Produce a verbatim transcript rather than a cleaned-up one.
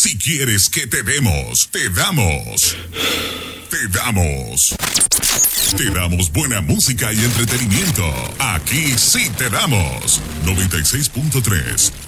Si quieres que te demos, te damos. Te damos. Te damos buena música y entretenimiento. Aquí sí te damos. noventa y seis punto tres